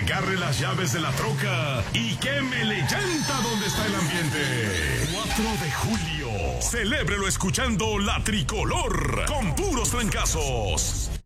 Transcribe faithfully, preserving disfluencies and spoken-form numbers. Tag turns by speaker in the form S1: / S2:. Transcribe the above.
S1: agarre las llaves de la troca y quémele llanta donde está el ambiente. cuatro de julio. Celébrelo escuchando La Tricolor con puros trancazos.